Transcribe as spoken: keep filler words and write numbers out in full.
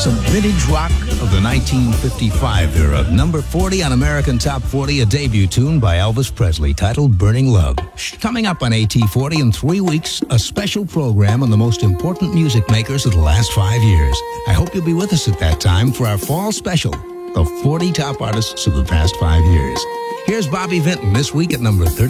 Some vintage rock of the nineteen fifty-five era. Number forty on American Top forty, a debut tune by Elvis Presley titled Burning Love. Coming up on A T forty in three weeks, a special program on the most important music makers of the last five years. I hope you'll be with us at that time for our fall special, the forty top artists of the past five years. Here's Bobby Vinton this week at number thirty.